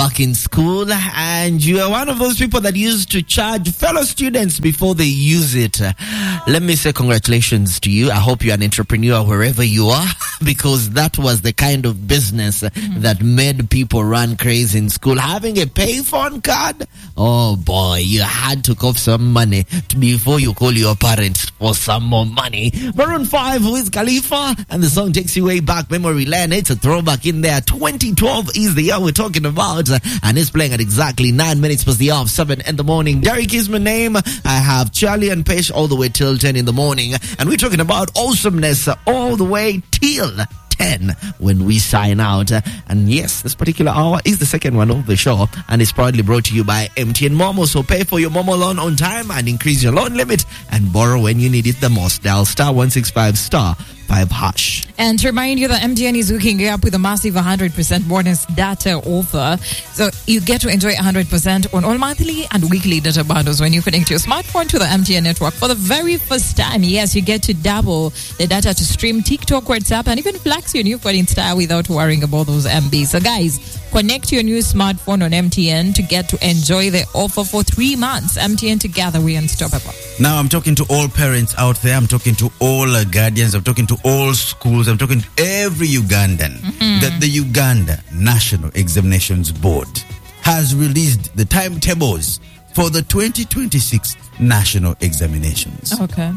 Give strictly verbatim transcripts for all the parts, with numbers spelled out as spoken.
back in school, and you are one of those people that used to charge fellow students before they use it. Uh, let me say congratulations to you. I hope you're an entrepreneur wherever you are, because that was the kind of business mm-hmm. that made people run crazy in school. Having a payphone card, oh boy, you had to cough some money to, before you call your parents for some more money. Maroon five with Khalifa, and the song takes you way back memory lane. It's a throwback in there. twenty twelve is the year we're talking about, uh, and it's playing at exactly nine minutes past the hour of seven in the morning. Derek is my name. I have Charlie and Pesh all the way till ten in the morning, and we're talking about awesomeness uh, all the way till ten when we sign out. Uh, and yes, this particular hour is the second one of the show, and it's proudly brought to you by M T N Momo. So pay for your Momo loan on time and increase your loan limit and borrow when you need it the most. Dial star one six five star five hash. And to remind you that M T N is hooking you up with a massive one hundred percent bonus data offer. So you get to enjoy one hundred percent on all monthly and weekly data bundles when you connect your smartphone to the M T N network for the very first time. Yes, you get to double the data to stream TikTok, WhatsApp, and even flex your new phone in style without worrying about those M Bs. So guys, connect your new smartphone on M T N to get to enjoy the offer for three months. M T N, together we unstoppable. Now I'm talking to all parents out there. I'm talking to all uh, guardians. I'm talking to all schools. I'm talking to every Ugandan. Mm-hmm. That the Uganda National Examinations Board has released the timetables for the twenty twenty-six national examinations. Okay.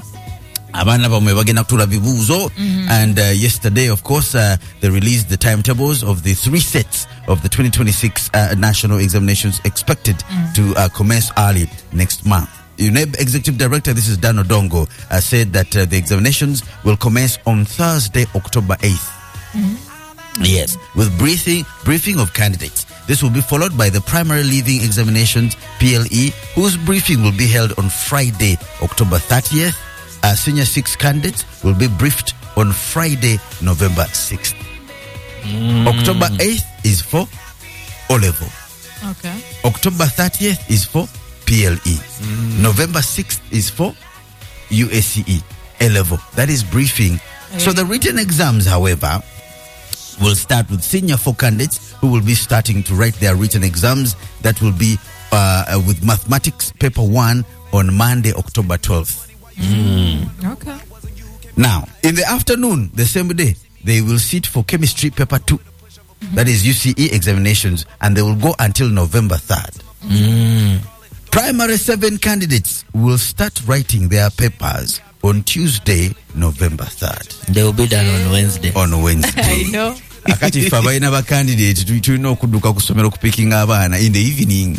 Mm-hmm. And uh, yesterday, of course, uh, they released the timetables of the three sets of the twenty twenty-six uh, national examinations expected mm-hmm. to uh, commence early next month. U N E B Executive Director, this is Dan Odongo, uh, said that uh, the examinations will commence on Thursday, October eighth. Mm-hmm. Yes, with briefing briefing of candidates. This will be followed by the primary leaving examinations, P L E, whose briefing will be held on Friday, October thirtieth. Uh, senior six candidates will be briefed on Friday, November sixth. Mm. October eighth is for O-Level. Okay. October thirtieth is for P L E. Mm. November sixth is for U A C E, A-Level. That is briefing. Okay. So the written exams, however, will start with senior four candidates who will be starting to write their written exams. That will be uh, with mathematics paper one on Monday, October twelfth. Mm. Okay. Now, in the afternoon, the same day, they will sit for chemistry paper two. Mm-hmm. That is U C E examinations, and they will go until November third. Mm. Primary seven candidates will start writing their papers on Tuesday, November third. They will be done on Wednesday. On Wednesday. I know. Akati if abaina ba candidate tulina okuduka kusomera kupicking abana in the evening.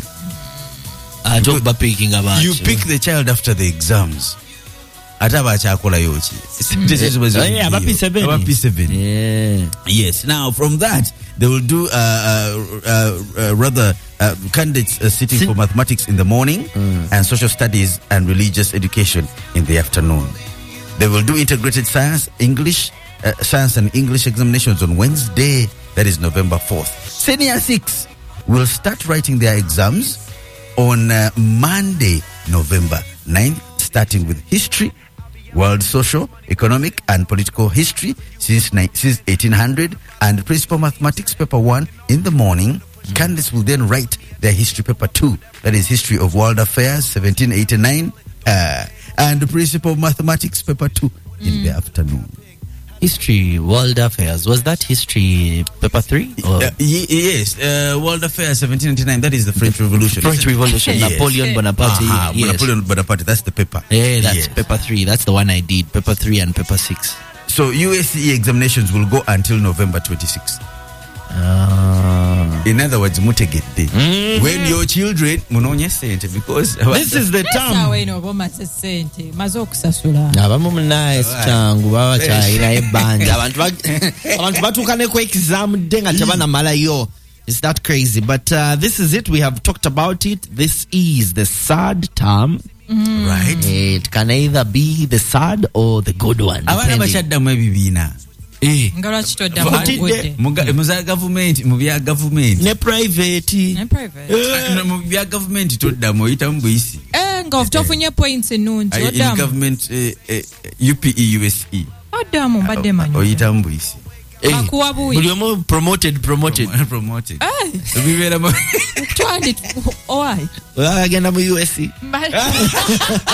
I talk about picking abana. You pick the child after the exams. Ataba chakola yochi. Yeah, about P seven. About P seven. Yeah. Yes. Now from that they will do uh, uh, uh, uh, rather uh, candidates uh, sitting Sit- for mathematics in the morning mm. and social studies and religious education in the afternoon. They will do integrated science, English, uh, science and English examinations on Wednesday. That is November fourth. Senior six will start writing their exams on uh, Monday, November ninth, starting with history, world social, economic, and political history since, since eighteen hundred, and principal mathematics paper one in the morning. Mm-hmm. Candidates will then write their history paper two, that is history of world affairs, seventeen eighty-nine, uh, and principal mathematics paper two mm. in the afternoon. History, world affairs. Was that history paper three? Uh, y- yes, uh, world affairs, seventeen eighty-nine. That is the French Revolution. French Revolution. Yes. Napoleon Bonaparte. Uh-huh. Yes. Napoleon Bonaparte. That's the paper. Yeah, that's yes. paper three. That's the one I did. Paper three and paper six. So U A C E examinations will go until November twenty-sixth. Uh, In other words, mutegedde. Mm-hmm. When your children munonye sente, because this is the term. Abamu nice changu baba chaira ebanja abantu abantu batukane ku exam denga tabana malayo. Is that crazy? But uh, this is it. We have talked about it. This is the sad term. Mm. Right. It can either be the sad or the good one. Abana bashadda mu ebibina. Eh. Ngalo chitodda mu Muza government, mu bya government. Ne private. Ne private. Uh, mu bya government todda mu yita mbuyisi. Eh nga ofutofunye points ennungi odda. In government uh, uh, U P E U S E. Odda mu badde manyi. Oyita mbuyisi. Makuwabuyi. Buli omu promoted promoted promoted. Ay. Bibera mo. Twandi. Why? agenda mu U S C. But